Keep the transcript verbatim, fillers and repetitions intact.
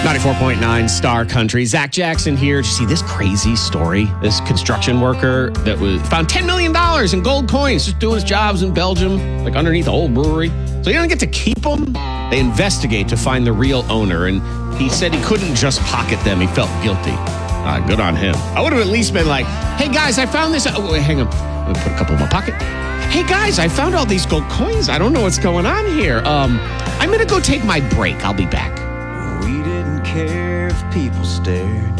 ninety-four point nine Star Country. Zach Jackson here. Did you see this crazy story? This construction worker that was found ten million dollars in gold coins just doing his jobs in Belgium, like underneath the old brewery. So he doesn't get to keep them. They investigate to find the real owner, and he said he couldn't just pocket them. He felt guilty. Uh, good on him. I would have at least been like, hey, guys, I found this. Oh, wait, hang on. Let me put a couple in my pocket. Hey, guys, I found all these gold coins. I don't know what's going on here. Um, I'm going to go take my break. I'll be back. We didn't care if people stared.